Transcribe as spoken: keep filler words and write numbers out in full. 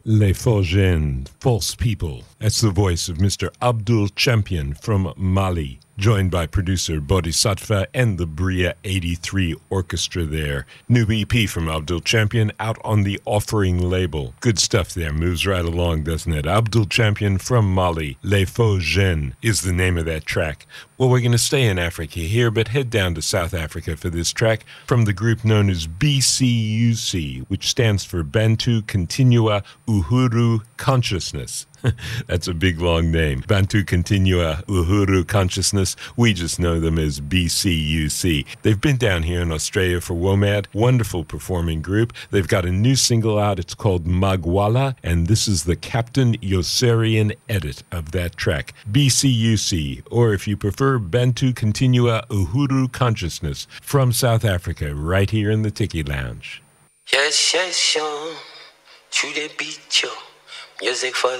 Les Faux Jeunes, False People. That's the voice of Mister Abdul Champion from Mali, joined by producer Bodhisattva and the Bria eighty-three Orchestra there. New E P from Abdul Champion out on the Offering label. Good stuff there, moves right along, doesn't it? Abdul Champion from Mali, Les Faux Jeunes is the name of that track. Well, we're going to stay in Africa here, but head down to South Africa for this track from the group known as B C U C, which stands for Bantu Continua Uhuru Consciousness. That's a big, long name. Bantu Continua Uhuru Consciousness. We just know them as B C U C. They've been down here in Australia for WOMAD. Wonderful performing group. They've got a new single out. It's called Magwala, and this is the Captain Yossarian edit of that track. B C U C, or if you prefer, Bantu Continua Uhuru Consciousness from South Africa, right here in the Tiki Lounge. Yes, yes, yo. To the beat, yo. Music for